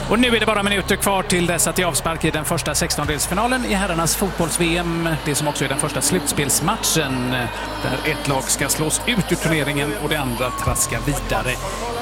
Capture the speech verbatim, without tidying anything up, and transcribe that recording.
Och nu är det bara minuter kvar till dess att det är avspark i den första sextondelsfinalen i herrarnas fotbolls-V M. Det som också är den första slutspelsmatchen där ett lag ska slås ut ur turneringen och det andra traska vidare.